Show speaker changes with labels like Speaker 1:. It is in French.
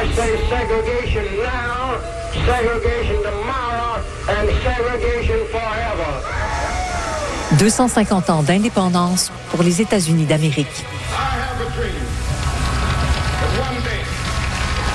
Speaker 1: I say segregation now, segregation tomorrow, and segregation forever.
Speaker 2: 250 ans d'indépendance pour les États-Unis d'Amérique.
Speaker 1: I have a dream that one day